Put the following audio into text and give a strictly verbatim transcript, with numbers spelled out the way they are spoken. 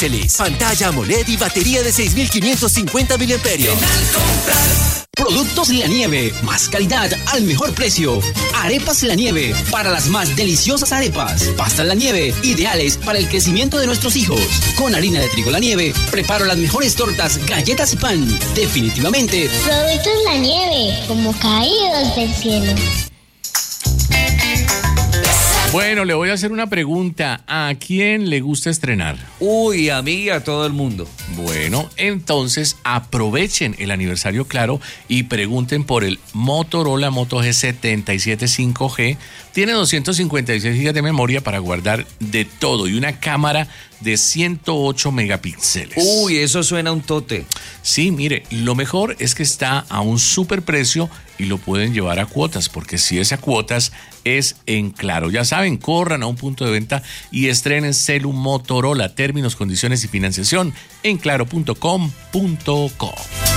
táctiles, pantalla AMOLED y batería de seis mil quinientos cincuenta miliamperios. Productos La Nieve, más calidad al mejor precio. Arepas La Nieve, para las más deliciosas arepas. Pastas La Nieve, ideales para el crecimiento de nuestros hijos. Con harina de trigo La Nieve, preparo las mejores tortas, galletas y pan. Definitivamente. Productos La Nieve, como caídos del cielo. Bueno, le voy a hacer una pregunta. ¿A quién le gusta estrenar? Uy, a mí y a todo el mundo. Bueno, entonces aprovechen el aniversario Claro y pregunten por el Motorola Moto G setenta y siete cinco G. Tiene doscientos cincuenta y seis gigas de memoria para guardar de todo y una cámara de ciento ocho megapíxeles. Uy, eso suena un tote. Sí, mire, lo mejor es que está a un super precio y lo pueden llevar a cuotas, porque si es a cuotas es en Claro. Ya saben, corran a un punto de venta y estrenen celu Motorola. Términos, condiciones y financiación en claro punto com punto co.